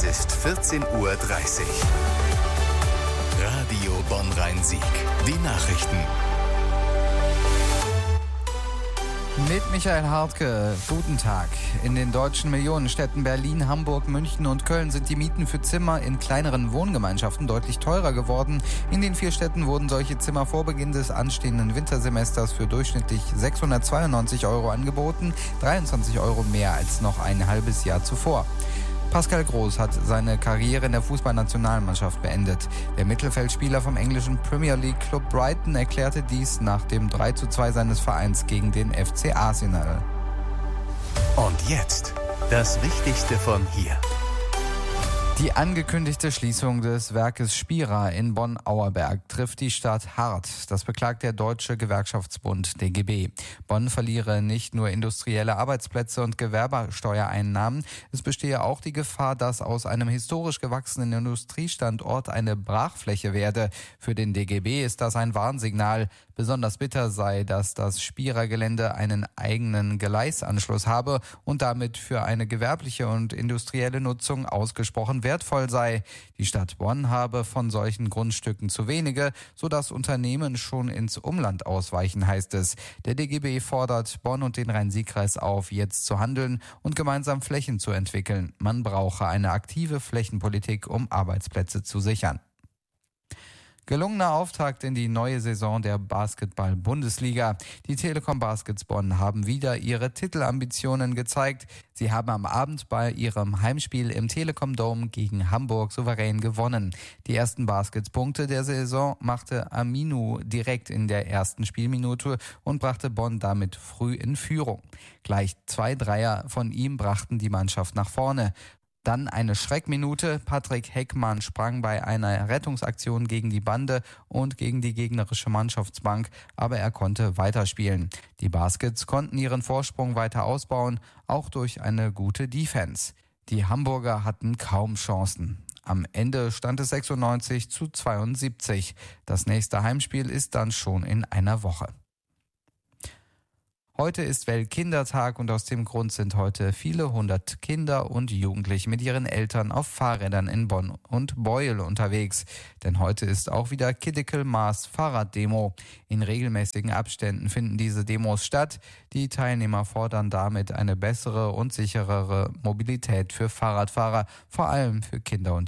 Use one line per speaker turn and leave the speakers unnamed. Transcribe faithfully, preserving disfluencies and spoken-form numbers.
Es ist vierzehn Uhr dreißig. Radio Bonn-Rhein-Sieg. Die Nachrichten.
Mit Michael Hartke. Guten Tag. In den deutschen Millionenstädten Berlin, Hamburg, München und Köln sind die Mieten für Zimmer in kleineren Wohngemeinschaften deutlich teurer geworden. In den vier Städten wurden solche Zimmer vor Beginn des anstehenden Wintersemesters für durchschnittlich sechshundertzweiundneunzig Euro angeboten, dreiundzwanzig Euro mehr als noch ein halbes Jahr zuvor. Pascal Groß hat seine Karriere in der Fußballnationalmannschaft beendet. Der Mittelfeldspieler vom englischen Premier League Club Brighton erklärte dies nach dem drei zu zwei seines Vereins gegen den F C Arsenal.
Und jetzt das Wichtigste von hier.
Die angekündigte Schließung des Werkes Spira in Bonn-Auerberg trifft die Stadt hart. Das beklagt der Deutsche Gewerkschaftsbund D G B. Bonn verliere nicht nur industrielle Arbeitsplätze und Gewerbesteuereinnahmen. Es bestehe auch die Gefahr, dass aus einem historisch gewachsenen Industriestandort eine Brachfläche werde. Für den D G B ist das ein Warnsignal. Besonders bitter sei, dass das Spira-Gelände einen eigenen Gleisanschluss habe und damit für eine gewerbliche und industrielle Nutzung ausgesprochen wertvoll sei. Die Stadt Bonn habe von solchen Grundstücken zu wenige, sodass Unternehmen schon ins Umland ausweichen, heißt es. Der D G B fordert Bonn und den Rhein-Sieg-Kreis auf, jetzt zu handeln und gemeinsam Flächen zu entwickeln. Man brauche eine aktive Flächenpolitik, um Arbeitsplätze zu sichern. Gelungener Auftakt in die neue Saison der Basketball-Bundesliga. Die Telekom Baskets Bonn haben wieder ihre Titelambitionen gezeigt. Sie haben am Abend bei ihrem Heimspiel im Telekom Dome gegen Hamburg souverän gewonnen. Die ersten Baskets-Punkte der Saison machte Aminu direkt in der ersten Spielminute und brachte Bonn damit früh in Führung. Gleich zwei Dreier von ihm brachten die Mannschaft nach vorne. Dann eine Schreckminute. Patrick Heckmann sprang bei einer Rettungsaktion gegen die Bande und gegen die gegnerische Mannschaftsbank, aber er konnte weiterspielen. Die Baskets konnten ihren Vorsprung weiter ausbauen, auch durch eine gute Defense. Die Hamburger hatten kaum Chancen. Am Ende stand es sechsundneunzig zu zweiundsiebzig. Das nächste Heimspiel ist dann schon in einer Woche. Heute ist Weltkindertag und aus dem Grund sind heute viele hundert Kinder und Jugendliche mit ihren Eltern auf Fahrrädern in Bonn und Beuel unterwegs. Denn heute ist auch wieder Critical Mass Fahrraddemo. In regelmäßigen Abständen finden diese Demos statt. Die Teilnehmer fordern damit eine bessere und sicherere Mobilität für Fahrradfahrer, vor allem für Kinder und